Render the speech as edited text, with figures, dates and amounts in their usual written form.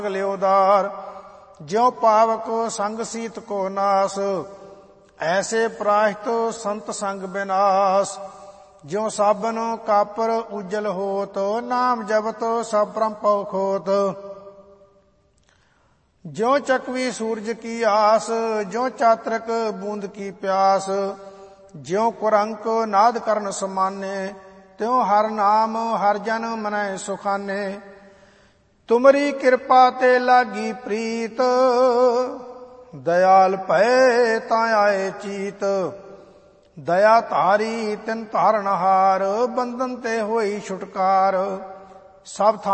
ਲਿਓਦਾਰ ਜਿਉ ਪਾਵਕ ਸੰਗ ਸੀਤ ਕੋ ਨਾਸ। ਐਸੇ ਪ੍ਰਾਹਿਤ ਸੰਤ ਸੰਗ ਬਿਨਾਸ। ਜਿਉ ਸਾਬਨ ਕਾਪਰ ਉਜਲ ਹੋਤ ਨਾਮ ਜਪਤ ਸਭ ਭ੍ਰਮ ਪਉ ਖੋਤ। ਜਿਉ ਚਕਵੀ ਸੂਰਜ ਕੀ ਆਸ ਜਿਉ ਚਾਤਰਕ ਬੂੰਦ ਕੀ ਪਿਆਸ। ਜਿਉ ਕੁਰੰਕ ਨਾਦ ਕਰਨ ਸਮਾਨੇ ਤਿਉ ਹਰ ਨਾਮ ਹਰ ਜਨ ਮਨੈ ਸੁਖਾਨੇ। ਤੁਮਰੀ ਕਿਰਪਾ ਤੇ ਲਾਗੀ ਪ੍ਰੀਤ ਦਇਆਲ ਭਏ ਤਾਂ ਆਏ ਚੀਤ। ਦਇਆ ਧਾਰੀ ਤਿਨ ਧਾਰਨਹਾਰ ਬੰਧਨ ਤੇ ਹੋਈ ਛੁਟਕਾਰ। ਸਭ